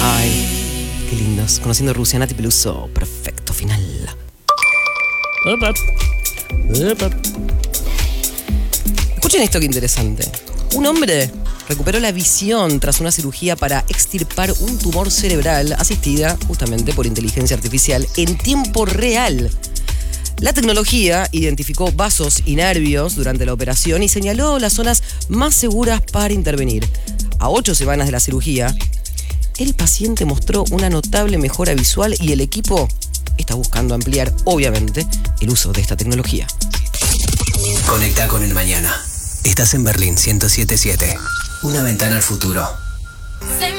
Ay, qué lindos. Conociendo Rusia, Nati Peluso. Perfecto, final. Escuchen esto, que interesante. Un hombre recuperó la visión tras una cirugía para extirpar un tumor cerebral asistida justamente por inteligencia artificial en tiempo real. La tecnología identificó vasos y nervios durante la operación y señaló las zonas más seguras para intervenir. A 8 semanas de la cirugía, el paciente mostró una notable mejora visual y el equipo está buscando ampliar, obviamente, el uso de esta tecnología. Conecta con el mañana. Estás en Berlín 107.7. Una ventana al futuro.